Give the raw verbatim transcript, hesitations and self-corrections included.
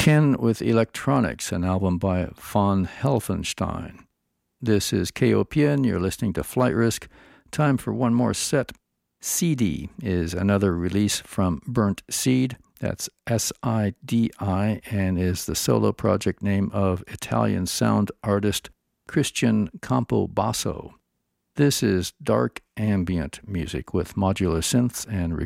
Ken with Electronics, an album by von Helfenstein. This is K O P N. You're listening to Flight Risk. Time for one more set. C D is another release from Burnt Seed. That's S I D I, and is the solo project name of Italian sound artist Christian Campobasso. This is dark ambient music with modular synths and